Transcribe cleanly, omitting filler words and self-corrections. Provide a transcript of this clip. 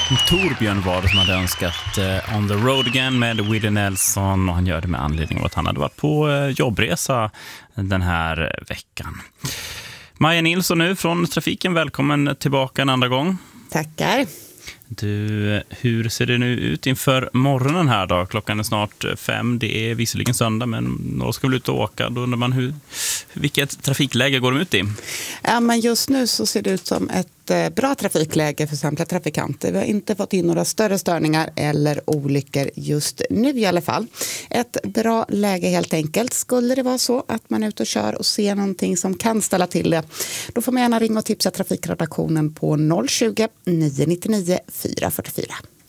Torbjörn var det som hade önskat On the Road Again med Willie Nelson, och han gör det med anledning av att han hade varit på jobbresa den här veckan. Maja Nilsson nu från Trafiken, välkommen tillbaka en andra gång. Tackar. Du, hur ser det nu ut inför morgonen här då? Klockan är snart 5, det är visserligen söndag, men några ska väl ut och åka. Då undrar man vilket trafikläge går de ut i? Ja, men just nu så ser det ut som ett bra trafikläge för samtliga trafikanter. Vi har inte fått in några större störningar eller olyckor just nu i alla fall. Ett bra läge helt enkelt. Skulle det vara så att man är ute och kör och ser någonting som kan ställa till det, då får man gärna ringa och tipsa trafikredaktionen på 020 999 444.